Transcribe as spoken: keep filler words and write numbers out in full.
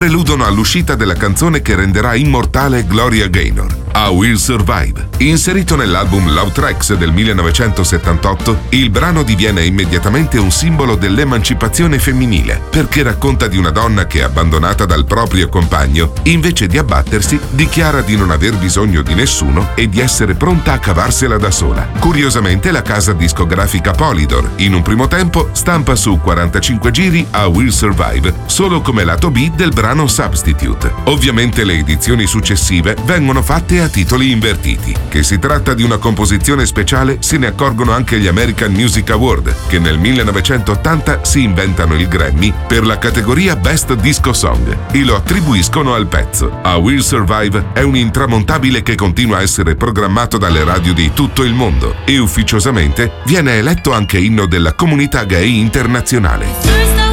preludono all'uscita della canzone che renderà immortale Gloria Gaynor, I Will Survive. Inserito nell'album Love Tracks del millenovecentosettantotto, il brano diviene immediatamente un simbolo dell'emancipazione femminile, perché racconta di una donna che, abbandonata dal proprio compagno, invece di abbattersi, dichiara di non aver bisogno di nessuno e di essere pronta a cavarsela da sola. Curiosamente, la casa discografica Polydor, in un primo tempo, stampa su quarantacinque giri I Will Survive solo come lato B del brano Substitute. Ovviamente le edizioni successive vengono fatte a titoli invertiti. Che si tratta di una composizione speciale se ne accorgono anche gli American Music Award, che nel millenovecentottanta si inventano il Grammy per la categoria Best Disco Song e lo attribuiscono al pezzo. I Will Survive è un intramontabile che continua a essere programmato dalle radio di tutto il mondo e ufficiosamente viene eletto anche inno della comunità gay internazionale.